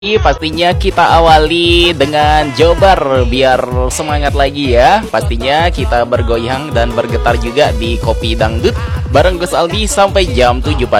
Pastinya kita awali dengan Jobar biar semangat lagi ya. Pastinya kita bergoyang dan bergetar juga di Kopi Dangdut bareng Gus Aldi sampai jam 7 pagi.